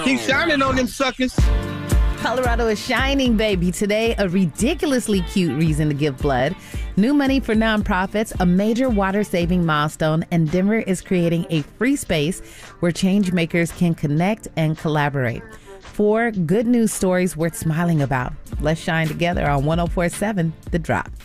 Keep shining on them suckers. Colorado is shining, baby. Today, a ridiculously cute reason to give blood. New money for nonprofits, a major water-saving milestone, and Denver is creating a free space where change makers can connect and collaborate. 4 good news stories worth smiling about. Let's shine together on 104.7 The Drop.